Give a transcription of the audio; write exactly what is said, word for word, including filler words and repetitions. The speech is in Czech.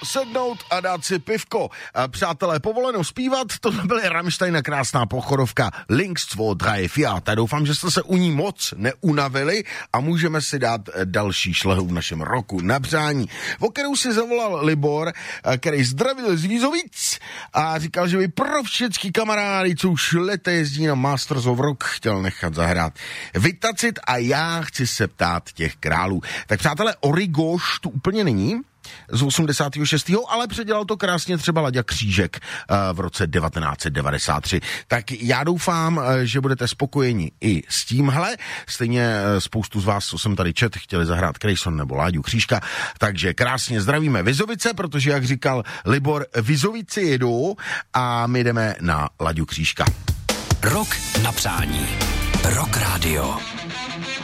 sednout a dát si pivko. A přátelé, povoleno zpívat, to byly Rammstein, krásná pochodovka Links dva, drei, vier. Já doufám, že jste se u ní moc neunavili a můžeme si dát další šlehu v našem roku na přání, o kterou si zavolal Libor, který zdravil z Vízovic a říkal, že by pro všechny kamarády, co už leta jezdí na Masters of Rock, chtěl nechat zahrát Vytacit a já chci se ptát těch králů. Tak přátelé, Origoš tu úplně není z osmdesátého šestého ale předělal to krásně třeba Laďa Křížek v roce devatenáct set devadesát tři. Tak já doufám, že budete spokojeni i s tímhle. Stejně spoustu z vás, co jsem tady čet, chtěli zahrát Krejson nebo Láďu Křížka, takže krásně zdravíme Vizovice, protože, jak říkal Libor, Vizovici jedou a my jdeme na Laďu Křížka. Rok na přání. Rock Radio.